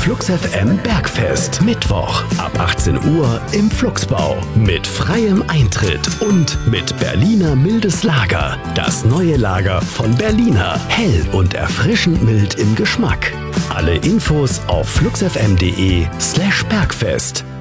Flux FM Bergfest. Mittwoch ab 18 Uhr im Fluxbau. Mit freiem Eintritt und mit Berliner mildes Lager. Das neue Lager von Berliner. Hell und erfrischend mild im Geschmack. Alle Infos auf fluxfm.de/Bergfest.